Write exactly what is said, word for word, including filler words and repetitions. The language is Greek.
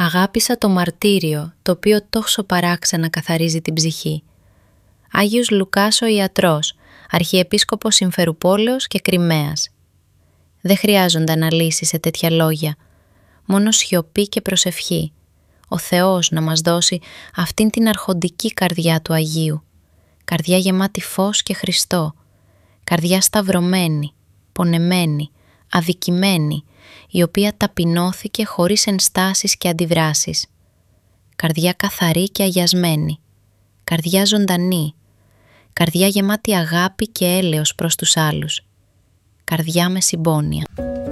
Αγάπησα το μαρτύριο, το οποίο τόσο παράξενα καθαρίζει την ψυχή. Άγιος Λουκάς ο Ιατρός, αρχιεπίσκοπος Συμφερουπόλεως και Κριμαίας. Δεν χρειάζονται αναλύσεις σε τέτοια λόγια, μόνο σιωπή και προσευχή. Ο Θεός να μας δώσει αυτήν την αρχοντική καρδιά του Αγίου, καρδιά γεμάτη φως και Χριστό, καρδιά σταυρωμένη, πονεμένη, αδικημένη, η οποία ταπεινώθηκε χωρίς ενστάσεις και αντιδράσεις. Καρδιά καθαρή και αγιασμένη, καρδιά ζωντανή, καρδιά γεμάτη αγάπη και έλεος προς τους άλλους, καρδιά με συμπόνια.